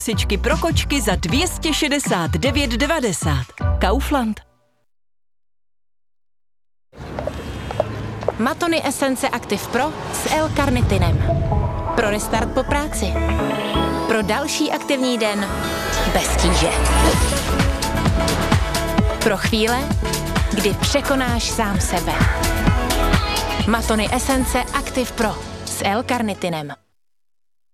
Sičky pro kočky za 269,90. Kaufland. Matony Esence Active Pro s L-karnitinem. Pro restart po práci. Pro další aktivní den bez tíže. Pro chvíle, kdy překonáš sám sebe. Matony Esence Active Pro s L-karnitinem.